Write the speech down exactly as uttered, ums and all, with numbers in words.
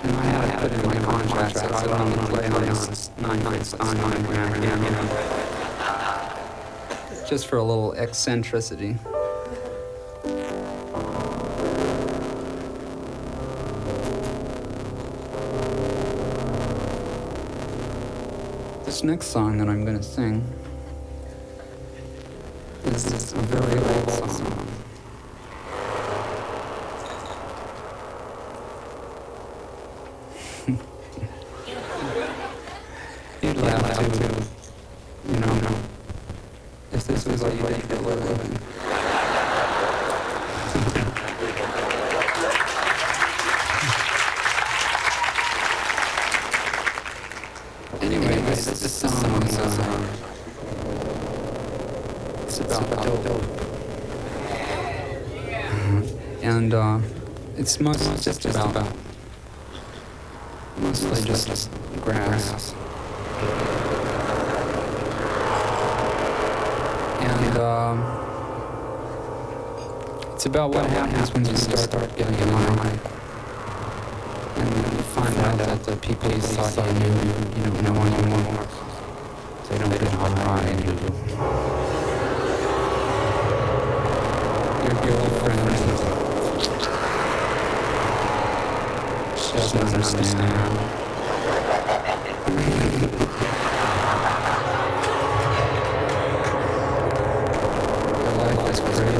And I had put in my contract that I would only play on this nine foot Steinway grand piano. Just for a little eccentricity. This next song that I'm gonna sing is a very old song. You'd laugh too, you know, if this was what you did for a living. Anyway, this, this song is, uh, it's about dope. And, uh, it's mostly just about, mostly just grass. And, um, it's about what happens when you start getting high. And then you find out that the people you thought you knew, you know, know anymore. They don't get high and you your girlfriend, she doesn't understand.